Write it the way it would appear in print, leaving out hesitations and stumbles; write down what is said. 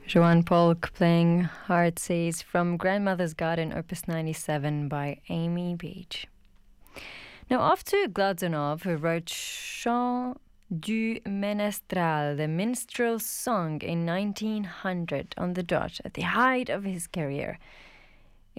Joanne Polk playing Heartsease from Grandmother's Garden, Opus 97 by Amy Beach. Now, off to Glazunov, who wrote Chant du Menestral, the minstrel song, in 1900 on the dot, at the height of his career.